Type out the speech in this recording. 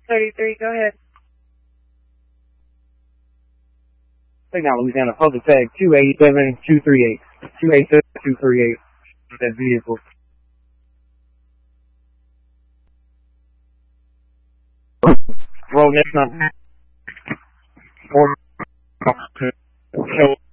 33, go ahead. Signal, Louisiana, public tag 287238. 287238. That vehicle. Roll next number. Show